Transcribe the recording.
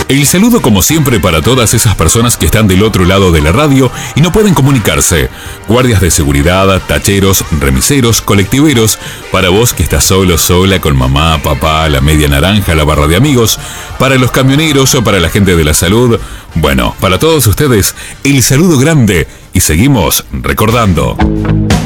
El saludo como siempre para todas esas personas que están del otro lado de la radio y no pueden comunicarse. Guardias de seguridad, tacheros, remiseros, colectiveros. Para vos que estás solo, sola, con mamá, papá, la media naranja, la barra de amigos. Para los camioneros o para la gente de la salud. Bueno, para todos ustedes, el saludo grande. Y seguimos recordando.